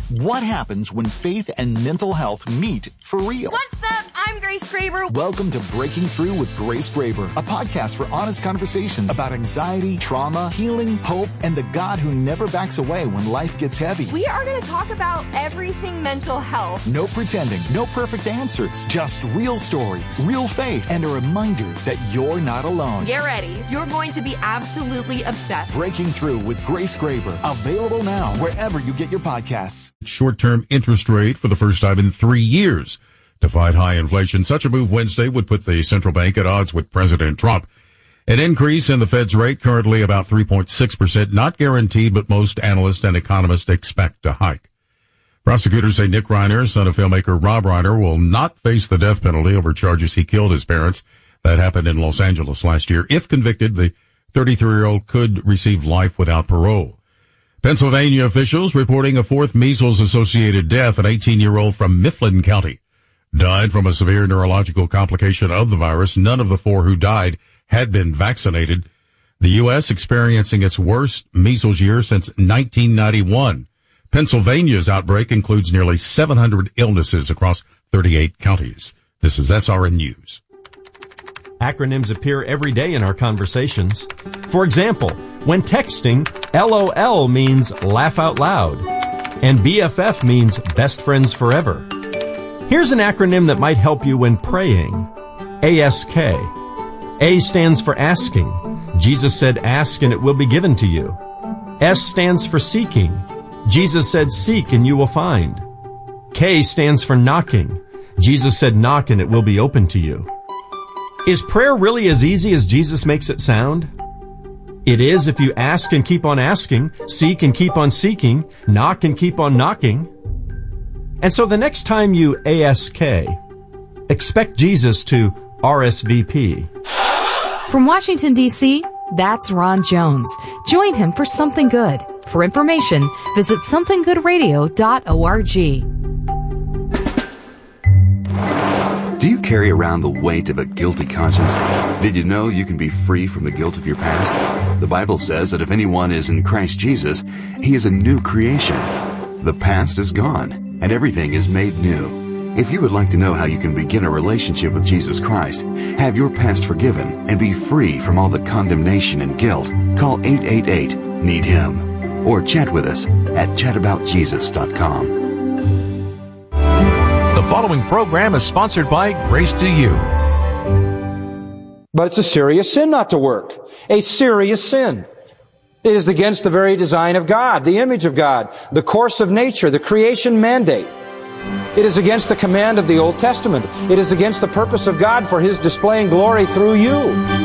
What happens when faith and mental health meet for real? What's up? I'm Grace Graber. Welcome to Breaking Through with Grace Graber, a podcast for honest conversations about anxiety, trauma, healing, hope, and the God who never backs away when life gets heavy. We are going to talk about everything mental health. No pretending, no perfect answers, just real stories, real faith, and a reminder that you're not alone. Get ready. You're going to be absolutely obsessed. Breaking Through with Grace Graber, available now wherever you get your podcasts. Short-term interest rate for the first time in 3 years. To fight high inflation, such a move Wednesday would put the central bank at odds with President Trump. An increase in the Fed's rate, currently about 3.6%, not guaranteed, but most analysts and economists expect a hike. Prosecutors say Nick Reiner, son of filmmaker Rob Reiner, will not face the death penalty over charges he killed his parents. That happened in Los Angeles last year. If convicted, the 33-year-old could receive life without parole. Pennsylvania officials reporting a fourth measles-associated death. An 18-year-old from Mifflin County died from a severe neurological complication of the virus. None of the four who died had been vaccinated. The U.S. experiencing its worst measles year since 1991. Pennsylvania's outbreak includes nearly 700 illnesses across 38 counties. This is SRN News. Acronyms appear every day in our conversations. For example, when texting, LOL means laugh out loud, and BFF means best friends forever. Here's an acronym that might help you when praying. ASK. A stands for asking. Jesus said, ask and it will be given to you. S stands for seeking. Jesus said, seek and you will find. K stands for knocking. Jesus said, knock and it will be open to you. Is prayer really as easy as Jesus makes it sound? It is if you ask and keep on asking, seek and keep on seeking, knock and keep on knocking. And so the next time you ASK, expect Jesus to RSVP. From Washington, D.C., that's Ron Jones. Join him for Something Good. For information, visit somethinggoodradio.org. Do you carry around the weight of a guilty conscience? Did you know you can be free from the guilt of your past? The Bible says that if anyone is in Christ Jesus, he is a new creation. The past is gone, and everything is made new. If you would like to know how you can begin a relationship with Jesus Christ, have your past forgiven, and be free from all the condemnation and guilt, call 888-NEED-HIM or chat with us at chataboutjesus.com. The following program is sponsored by Grace to You. But it's a serious sin not to work. A serious sin. It is against the very design of God, the image of God, the course of nature, the creation mandate. It is against the command of the Old Testament. It is against the purpose of God for His displaying glory through you.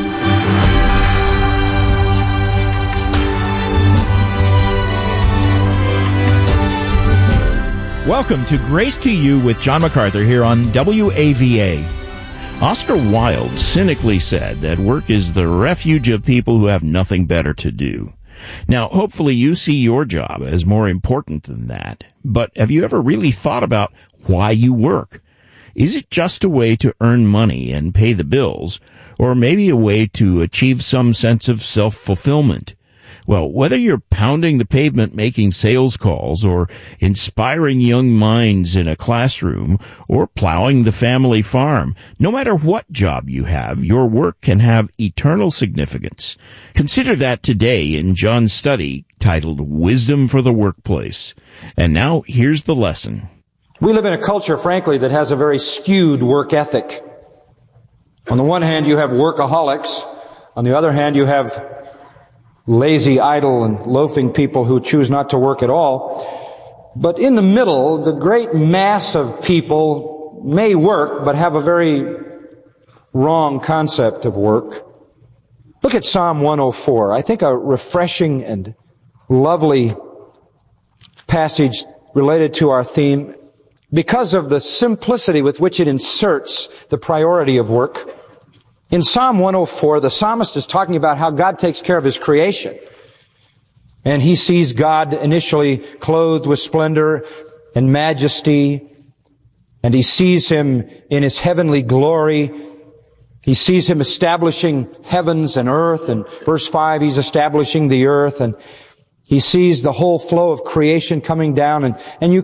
Welcome to Grace to You with John MacArthur here on WAVA. Oscar Wilde cynically said that work is the refuge of people who have nothing better to do. Now, hopefully you see your job as more important than that. But have you ever really thought about why you work? Is it just a way to earn money and pay the bills, or maybe a way to achieve some sense of self-fulfillment? Well, whether you're pounding the pavement making sales calls or inspiring young minds in a classroom or plowing the family farm, no matter what job you have, your work can have eternal significance. Consider that today in John's study titled Wisdom for the Workplace. And now here's the lesson. We live in a culture, frankly, that has a very skewed work ethic. On the one hand, you have workaholics. On the other hand, you have lazy, idle, and loafing people who choose not to work at all. But in the middle, the great mass of people may work, but have a very wrong concept of work. Look at Psalm 104. I think a refreshing and lovely passage related to our theme because of the simplicity with which it inserts the priority of work. In Psalm 104, the psalmist is talking about how God takes care of His creation. And he sees God initially clothed with splendor and majesty. And he sees Him in His heavenly glory. He sees Him establishing heavens and earth. And verse 5, He's establishing the earth. And he sees the whole flow of creation coming down. And you